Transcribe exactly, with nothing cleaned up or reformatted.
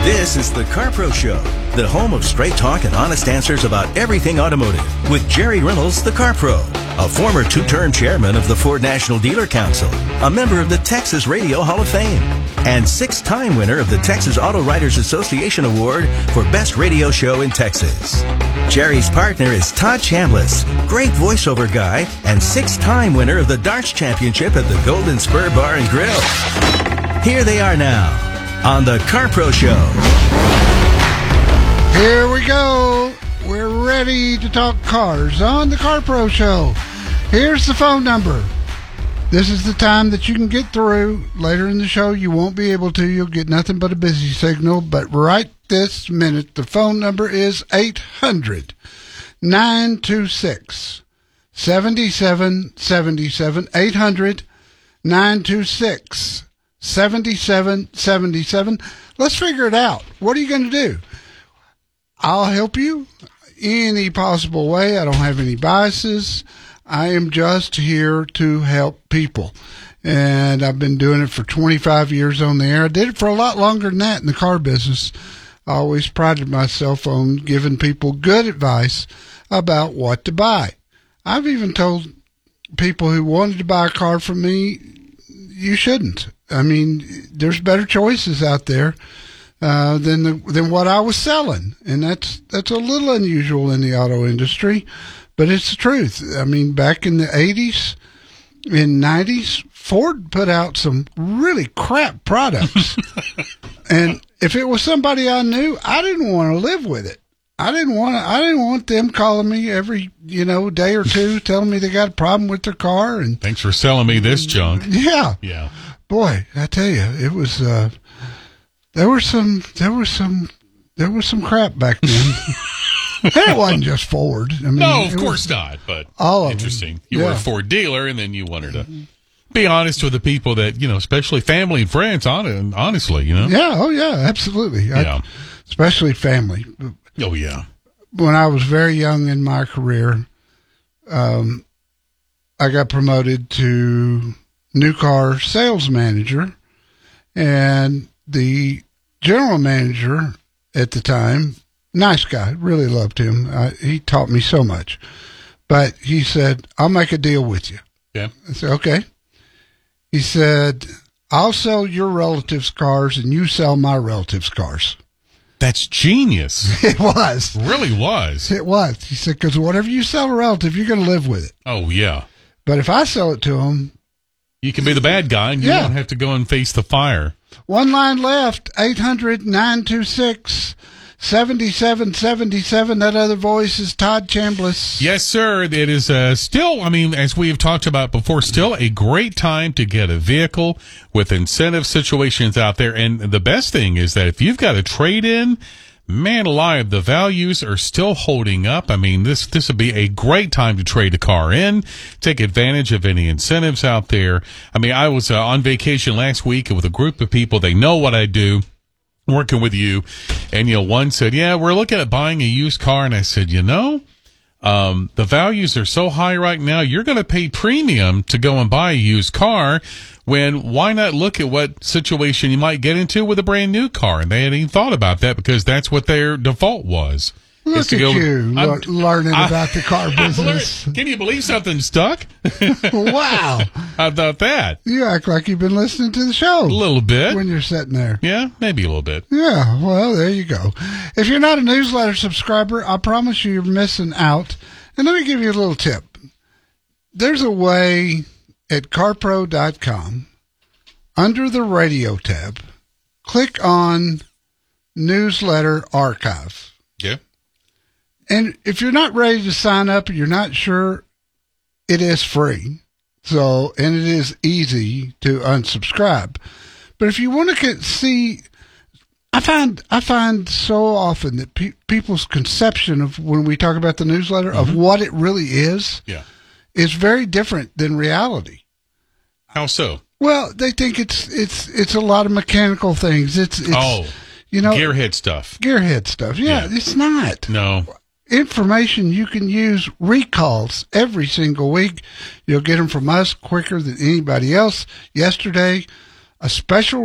This is the CarPro Show, the home of straight talk and honest answers about everything automotive, with Jerry Reynolds, the CarPro, a former two-term chairman of the Ford National Dealer Council, a member of the Texas Radio Hall of Fame, and six-time winner of the Texas Auto Writers Association Award for Best Radio Show in Texas. Jerry's partner is Todd Chambliss, great voiceover guy, and six-time winner of the Darts Championship at the Golden Spur Bar and Grill. Here they are now on the CarPro Show. Here we go. We're ready to talk cars on the CarPro Show. Here's the phone number. This is the time that you can get through. Later in the show, you won't be able to. You'll get nothing but a busy signal. But right this minute, the phone number is eight hundred, nine two six, seven seven seven seven. eight hundred, nine two six, seven seven seven seven. Let's figure it out. What are you going to do? I'll help you any possible way. I don't have any biases. I am just here to help people. And I've been doing it for twenty-five years on the air. I did it for a lot longer than that in the car business. I always prided myself on giving people good advice about what to buy. I've even told people who wanted to buy a car from me, you shouldn't. I mean, there's better choices out there uh, than the, than what I was selling, and that's that's a little unusual in the auto industry, but it's the truth. I mean, back in the eighties, in nineties, Ford put out some really crap products, and if it was somebody I knew, I didn't want to live with it. I didn't want to, I didn't want them calling me every, you know, day or two, telling me they got a problem with their car. And thanks for selling me this junk. Yeah, yeah. Boy, I tell you, it was. Uh, there was some, there was some, there was some crap back then. And it wasn't just Ford. I mean, no, of course not. But all interesting. Of them. You yeah. were a Ford dealer, and then you wanted to be honest with the people that, you know, especially family and friends. On honestly, you know. Yeah. Oh, yeah. Absolutely. Yeah. I, especially family. Oh, yeah. When I was very young in my career, um, I got promoted to new car sales manager, and the general manager at the time, nice guy, really loved him. I, he taught me so much, but he said, I'll make a deal with you. Yeah. I said, okay. He said, I'll sell your relatives' cars and you sell my relatives' cars. That's genius. It was. It really was. It was. He said, because whatever you sell a relative, you're going to live with it. Oh, yeah. But if I sell it to them, you can be the bad guy, and you yeah. don't have to go and face the fire. One line left, eight hundred, nine two six, seven seven seven seven. That other voice is Todd Chambliss. Yes, sir. It is uh, still, I mean, as we have talked about before, still a great time to get a vehicle with incentive situations out there. And the best thing is that if you've got a trade-in, man alive, the values are still holding up. I mean, this this would be a great time to trade a car in, take advantage of any incentives out there. I mean, I was uh, on vacation last week with a group of people. They know what I do, working with you. And, you know, one said, yeah, we're looking at buying a used car. And I said, you know, um, the values are so high right now, you're going to pay premium to go and buy a used car. When why not look at what situation you might get into with a brand new car? And they hadn't even thought about that because that's what their default was. Look is to at go, you le- learning I, about the car business. Can you believe something stuck? Wow. How about that? You act like you've been listening to the show. A little bit. When you're sitting there. Yeah, maybe a little bit. Yeah, well, there you go. If you're not a newsletter subscriber, I promise you you're missing out. And let me give you a little tip. There's a way at carpro dot com, under the radio tab, click on Newsletter Archive. Yeah. And if you're not ready to sign up and you're not sure, it is free. So, and it is easy to unsubscribe. But if you want to get, see, I find I find so often that pe- people's conception of when we talk about the newsletter mm-hmm. of what it really is, yeah. is very different than reality. How so? Well, they think it's it's it's a lot of mechanical things. It's, it's oh, you know, gearhead stuff. Gearhead stuff. Yeah, yeah, it's not. No. Information you can use, recalls every single week. You'll get them from us quicker than anybody else. Yesterday, a special